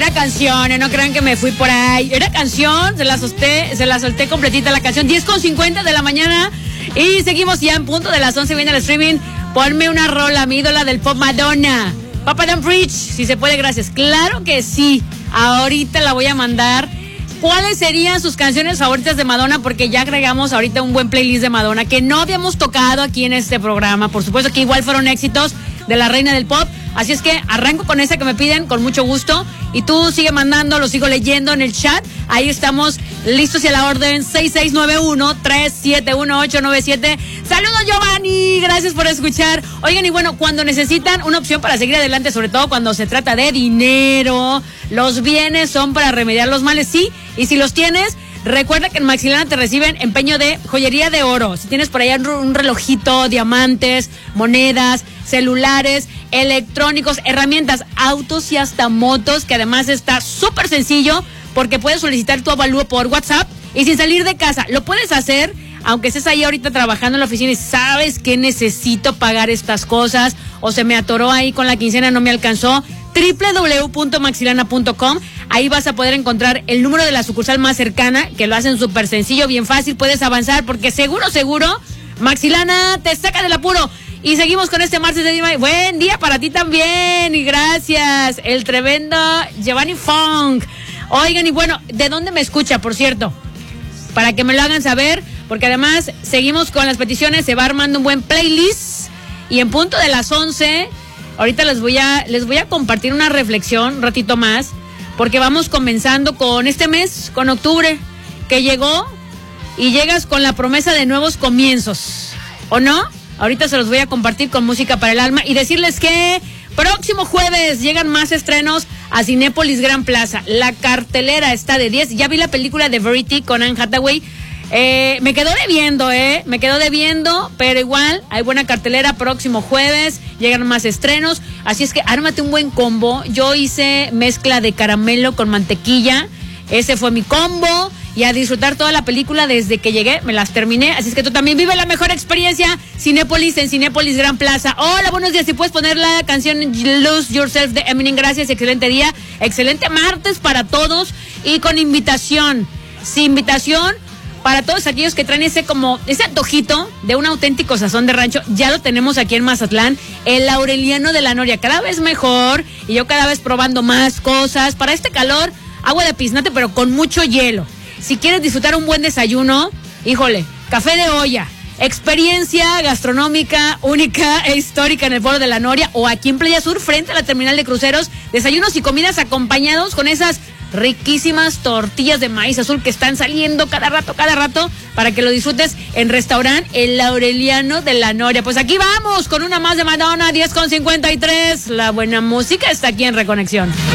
Era canción, no crean que me fui por ahí. Era canción, se la solté completita la canción. 10:50 de la mañana. Y seguimos ya en punto de las 11, viene el streaming. Ponme una rola, mi ídola del pop, Madonna. Papa Don't Preach, si se puede, gracias. Claro que sí, ahorita la voy a mandar. ¿Cuáles serían sus canciones favoritas de Madonna? Porque ya agregamos ahorita un buen playlist de Madonna que no habíamos tocado aquí en este programa. Por supuesto que igual fueron éxitos de la reina del pop. Así es que arranco con esa que me piden con mucho gusto. Y tú sigue mandando, lo sigo leyendo en el chat. Ahí estamos listos y a la orden. 6691-371-897. Saludos, Giovanni. Gracias por escuchar. Oigan, y bueno, cuando necesitan una opción para seguir adelante, sobre todo cuando se trata de dinero, los bienes son para remediar los males, sí. Y si los tienes, recuerda que en Maxilana te reciben empeño de joyería de oro. Si tienes por allá un relojito, diamantes, monedas, celulares, electrónicos, herramientas, autos y hasta motos, que además está súper sencillo porque puedes solicitar tu avalúo por WhatsApp y sin salir de casa. Lo puedes hacer aunque estés ahí ahorita trabajando en la oficina y sabes que necesito pagar estas cosas o se me atoró ahí con la quincena, no me alcanzó. www.maxilana.com. Ahí vas a poder encontrar el número de la sucursal más cercana, que lo hacen súper sencillo, bien fácil, puedes avanzar porque seguro, Maxilana te saca del apuro. Y seguimos con este martes de Dima. Buen día para ti también y gracias. El tremendo Giovanni Funk. Oigan, y bueno, ¿de dónde me escucha, por cierto? Para que me lo hagan saber, porque además seguimos con las peticiones, se va armando un buen playlist y en punto de las 11... Ahorita les voy a compartir una reflexión un ratito más, porque vamos comenzando con este mes, con octubre, que llegó y llegas con la promesa de nuevos comienzos, ¿o no? Ahorita se los voy a compartir con música para el alma y decirles que próximo jueves llegan más estrenos a Cinépolis Gran Plaza. La cartelera está de 10. Ya vi la película de Verity con Anne Hathaway. Me quedó debiendo, pero igual hay buena cartelera próximo jueves, llegan más estrenos, así es que ármate un buen combo. Yo hice mezcla de caramelo con mantequilla, ese fue mi combo, y a disfrutar toda la película desde que llegué, me las terminé, así es que tú también vive la mejor experiencia. Cinépolis en Cinépolis Gran Plaza. Hola, buenos días, si puedes poner la canción Lose Yourself de Eminem, gracias, excelente día, excelente martes para todos y con invitación, para todos aquellos que traen ese antojito de un auténtico sazón de rancho. Ya lo tenemos aquí en Mazatlán, el Aureliano de la Noria, cada vez mejor y yo cada vez probando más cosas. Para este calor, agua de piznate pero con mucho hielo. Si quieres disfrutar un buen desayuno, híjole, café de olla, experiencia gastronómica única e histórica en el pueblo de la Noria o aquí en Playa Sur frente a la terminal de cruceros, desayunos y comidas acompañados con esas riquísimas tortillas de maíz azul que están saliendo cada rato, para que lo disfrutes en restaurante El Aureliano de la Noria. Pues aquí vamos con una más de Madonna, 10:53. La buena música está aquí en Reconexión.